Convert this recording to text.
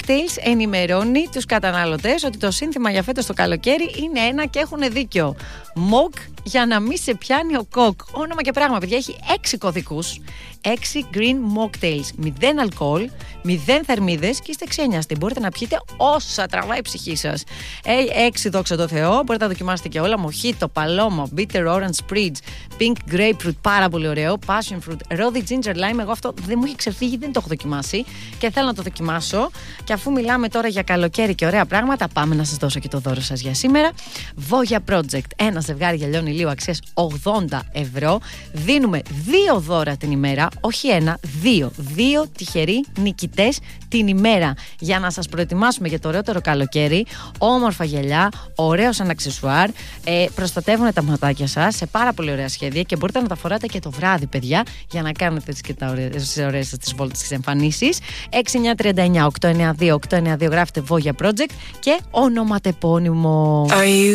Mocktails ενημερώνει τους καταναλωτές ότι το σύνθημα για φέτος το καλοκαίρι είναι ένα και έχουν δίκιο. Mock για να μην σε πιάνει ο κοκ. Όνομα και πράγμα, παιδιά. Έχει 6 κωδικούς. 6 green mocktails. 0 αλκοόλ, 0 θερμίδες και είστε ξένιαστοι. Μπορείτε να πιείτε όσα τραβάει η ψυχή σας. 6 δόξα τω Θεώ. Μπορείτε να δοκιμάσετε και όλα. Mojito, Paloma, Bitter Orange Spritz, Pink Grapefruit. Πάρα πολύ ωραίο. Passion Fruit, Rosy Ginger Lime. Εγώ αυτό δεν μου έχει ξεφύγει, δεν το έχω δοκιμάσει και θέλω να το δοκιμάσω. Και αφού μιλάμε τώρα για καλοκαίρι και ωραία πράγματα, πάμε να σας δώσω και το δώρο σας για σήμερα. Voya Project. Ένα ζευγάρι γυαλιών ηλίου αξίας 80€. Δίνουμε 2 δώρα την ημέρα, όχι ένα, 2. 2 τυχεροί νικητές την ημέρα για να σας προετοιμάσουμε για το ωραιότερο καλοκαίρι. Όμορφα γυαλιά, ωραίο σαν αξεσουάρ, προστατεύουν τα ματάκια σας σε πάρα πολύ ωραία σχέδια και μπορείτε να τα φοράτε και το βράδυ, παιδιά, για να κάνετε και τις ωραίες σας τις βόλτες, τις εμφανίσεις. 6939 892 892 γράφετε Voya Project και ονοματεπώνυμο.